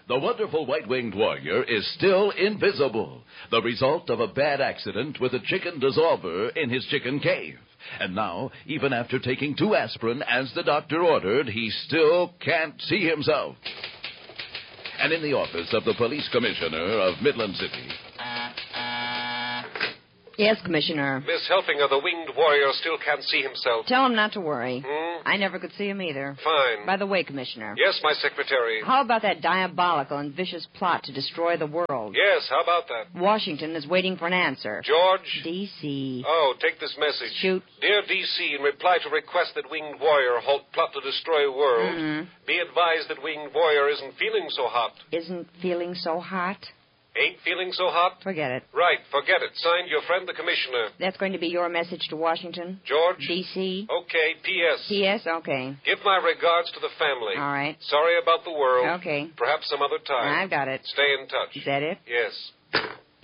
The wonderful white-winged warrior is still invisible, the result of a bad accident with a chicken dissolver in his chicken cave. And now, even after taking 2 aspirin as the doctor ordered, he still can't see himself. And in the office of the police commissioner of Midland City... Yes, Commissioner. Miss Helfinger, the winged warrior still can't see himself. Tell him not to worry. Hmm? I never could see him either. Fine. By the way, Commissioner. Yes, my secretary. How about that diabolical and vicious plot to destroy the world? Yes, how about that? Washington is waiting for an answer. George? D.C. Oh, take this message. Shoot. Dear D.C., in reply to request that winged warrior halt plot to destroy world, be advised that winged warrior isn't feeling so hot. Isn't feeling so hot? Ain't feeling so hot? Forget it. Right, forget it. Signed, your friend, the commissioner. That's going to be your message to Washington? George? D.C.? Okay, P.S. P.S.? Okay. Give my regards to the family. All right. Sorry about the world. Okay. Perhaps some other time. I've got it. Stay in touch. Is that it? Yes.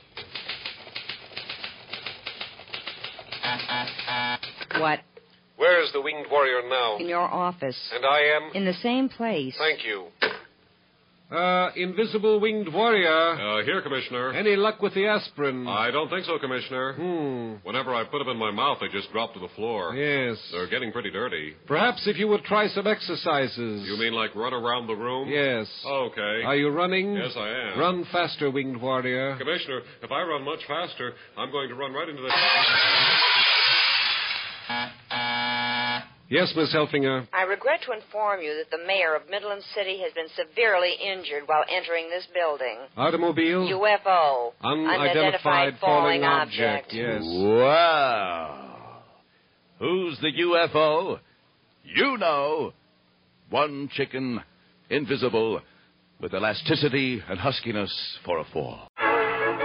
What? Where is the winged warrior now? In your office. And I am? In the same place. Thank you. Invisible winged warrior. Here, Commissioner. Any luck with the aspirin? I don't think so, Commissioner. Whenever I put them in my mouth, they just drop to the floor. Yes. They're getting pretty dirty. Perhaps if you would try some exercises. You mean like run around the room? Yes. Okay. Are you running? Yes, I am. Run faster, winged warrior. Commissioner, if I run much faster, I'm going to run right into the... Yes, Miss Helfinger. I regret to inform you that the mayor of Midland City has been severely injured while entering this building. Automobile? UFO. Unidentified falling object. Yes. Wow. Who's the UFO? You know. One chicken, invisible, with elasticity and huskiness for a fall.